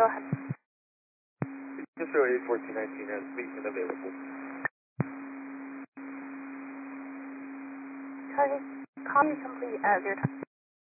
go ahead. Just 081419 has Leeson available. Target, call me complete as your time.